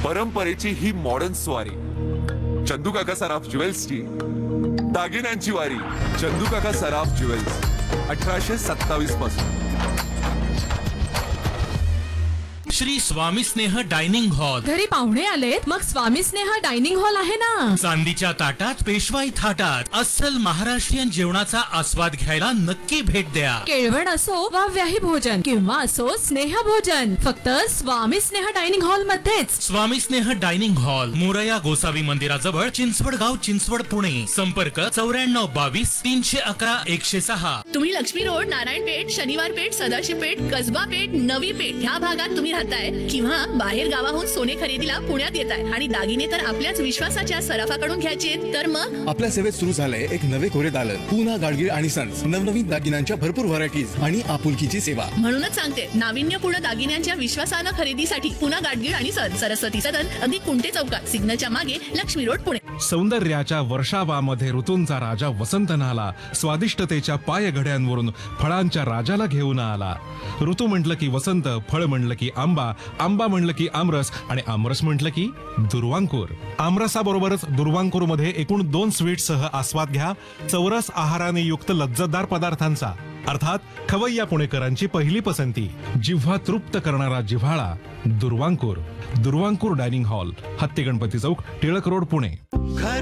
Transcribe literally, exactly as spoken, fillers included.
परंपरेची ही मॉडर्न स्वारी, चंदू काका सराफ ज्वेल्सची दागिन्यांची वारी. चंदू काका सराफ ज्वेल्स अठराशे सत्तावीस पासून. श्री स्वामी स्नेह डायनिंग हॉल. घरी पाहुणे आलेत, मग स्वामी स्नेह डायनिंग हॉल आहे ना. चांदीच्या ताटात पेशवाई थाटात अस्सल महाराष्ट्रीयन जेवणाचा आस्वाद घ्यायला नक्की भेट द्या. केळवण असो वा व्याही भोजन किंवा असो स्नेह भोजन, फक्त स्वामी स्नेह डायनिंग हॉल मध्येच. स्वामी स्नेह डायनिंग हॉल, मोरया गोसावी मंदिराजवळ, चिंचवड गाव, चिंचवड, पुणे. संपर्क चौऱ्याण्णव बावीस तीनशे अकरा एकशे सहा. तुम्ही लक्ष्मी रोड, नारायण पेठ, शनिवार पेठ, सदाशिव पेठ, कसबा पेठ, नवी पेठ ह्या भागात तुम्ही राहताय किंवा बाहेर गावाहून सोने खरेदीला पुण्यात येताय आणि दागिने तर आपल्याच विश्वासाच्या सराफाकडून घ्यायचे, तर मग आपल्या सेवेत सुरू झालंय एक नवे कोरे दालन, पूना गाडगीळ आणि सन्स. नवनवीन दागिन्यांच्या भरपूर व्हरायटीज आणि आपुलकीची सेवा. म्हणूनच सांगते, नाविन्यपूर्ण दागिन्यांच्या विश्वासानं खरेदीसाठी पुना गाडगीळ आणि सन्स, सरस्वती सदन, अगदी कुंटे चौकात, सिग्नलच्या मागे, लक्ष्मी रोड, पुणे. सौंदर्याच्या वर्षावामध्ये ऋतूंचा राजा वसंत नाला, स्वादिष्टतेच्या पायघड्यांवरून फळांच्या राजाला घेऊन आला. ऋतू म्हटलं की वसंत, फळ म्हणलं की आंबा, आंबा म्हणलं की आमरस आणि आमरस म्हटलं की दुर्वांकूर. आमरसाबरोबरच दुर्वांकूर मध्ये एकूण दोन स्वीटसह आस्वाद घ्या चौरस आहाराने युक्त लज्जतदार पदार्थांचा. अर्थात खवय्या पुणेकरांची पहिली पसंती, जिव्हा तृप्त करणारा जिव्हाळा दुर्वांकूर. दुर्वांकूर डायनिंग हॉल, हत्ती गणपती चौक, टिळक रोड, पुणे.